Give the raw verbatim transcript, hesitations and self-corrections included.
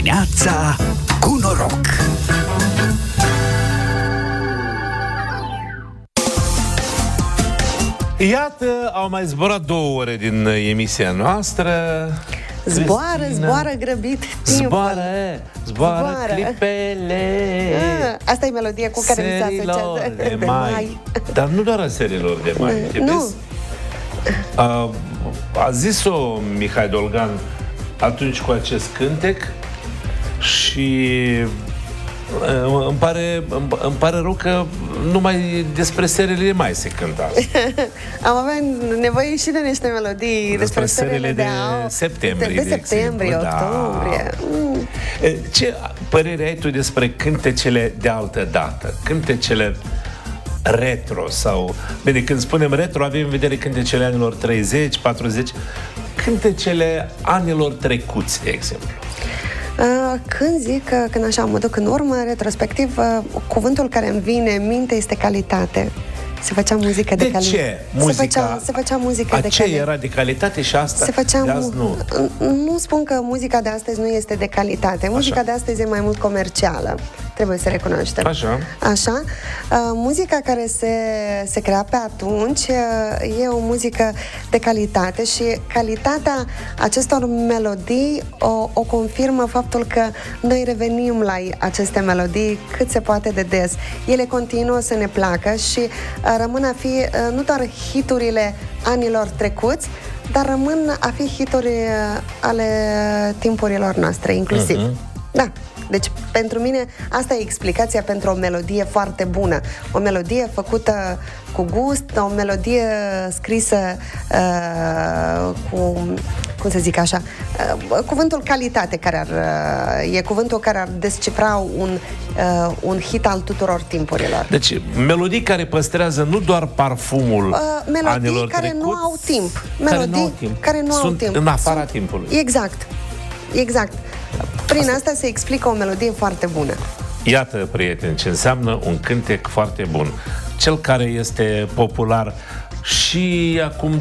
Neața cu noroc. Iată, au mai zburat două ore din emisia noastră. Zboară, Cristina. zboară grăbit timpul. Zboară, zboară, Zboară. clipele. Ah, asta e melodia cu care mi se Serilor asociază de, de mai. mai. Dar nu doar a serilor de mai. Nu. A, a zis-o Mihai Dolgan atunci cu acest cântec și îmi pare, îmi pare rău că numai despre serile mai se cântă asta. Am avea nevoie și de niște melodii despre serile de, de septembrie, de, de septembrie, exemplu, octombrie. Da. Mm. Ce părere ai tu despre cântecele de altă dată? Cântecele retro sau... Bine, când spunem retro, avem în vedere cântecele anilor treizeci, patruzeci, cântecele anilor trecuți, de exemplu. Uh, când zic, uh, când așa mă duc în urmă, retrospectiv, uh, cuvântul care îmi vine în minte este calitate. Se făcea muzică de, de calitate. ce? Muzica, se făcea, se făcea muzică de aceea calitate. era de calitate și asta se făcea de azi nu. Nu spun că muzica de astăzi nu este de calitate. Muzica Așa. de astăzi e mai mult comercială. Trebuie să recunoaștem. Așa. Așa. Uh, muzica care se, se crea pe atunci uh, e o muzică de calitate și calitatea acestor melodii o, o confirmă faptul că noi revenim la aceste melodii cât se poate de des. Ele continuă să ne placă și uh, rămân a fi uh, nu doar hiturile anilor trecuți, dar rămân a fi hituri uh, ale timpurilor noastre, inclusiv. Uh-huh. Da. Deci, pentru mine, asta e explicația pentru o melodie foarte bună. O melodie făcută cu gust, o melodie scrisă uh, cu, cum să zic așa, uh, cuvântul calitate, care ar, uh, e cuvântul care ar descifra un, uh, un hit al tuturor timpurilor. Deci, melodii care păstrează nu doar parfumul uh, melodii anilor care trecuți, nu au timp. Melodii care nu au timp. Care nu Sunt au timp. în afara Sunt, timpului. Exact. Exact. Prin asta, asta se explică o melodie foarte bună. Iată, prieteni, ce înseamnă un cântec foarte bun. Cel care este popular și acum